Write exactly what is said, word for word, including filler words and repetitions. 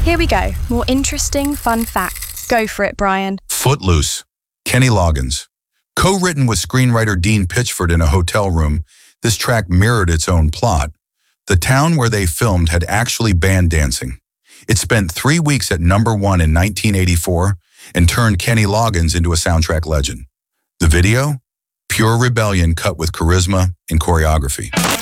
Here we go. More interesting, fun facts. Go for it, Brian. Footloose. Kenny Loggins. Co-written with screenwriter Dean Pitchford in a hotel room, this track mirrored its own plot. The town where they filmed had actually banned dancing. It spent three weeks at number one in nineteen eighty-four and turned Kenny Loggins into a soundtrack legend. The video? Pure rebellion cut with charisma and choreography.